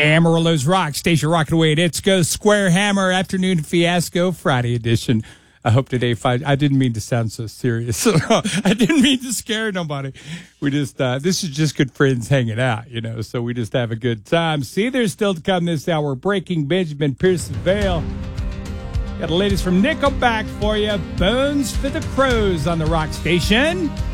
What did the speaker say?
Amarillo's Rock Station rocking away at Itzco Square Hammer Afternoon Fiasco Friday edition. I hope today, I didn't mean to sound so serious. I didn't mean to scare nobody. We just, this is just good friends hanging out, so we just have a good time. See, there's still to come this hour. Breaking Benjamin, Pearson Vale. Got the latest from Nickelback for you. Bones for the Crows on the Rock Station.